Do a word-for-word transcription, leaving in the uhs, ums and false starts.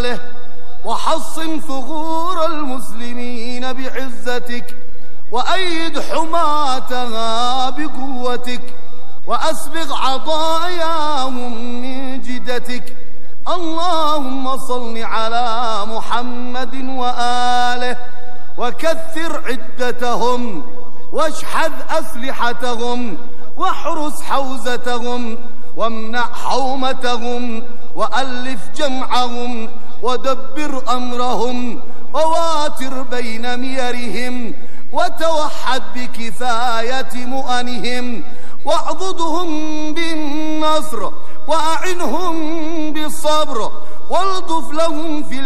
وآله، وحصن ثغور المسلمين بعزتك، وأيد حماتها بقوتك، وأسبغ عطاياهم من جدتك. اللهم صل على محمد وآله، وكثر عدتهم، واشحذ أسلحتهم، واحرس حوزتهم، وامنع حومتهم، وألف جمعهم، ودبر أمرهم، وواتر بين ميرهم، وتوحد بكفاية مؤنهم، واعضدهم بالنصر، وأعنهم بالصبر، والطف لهم في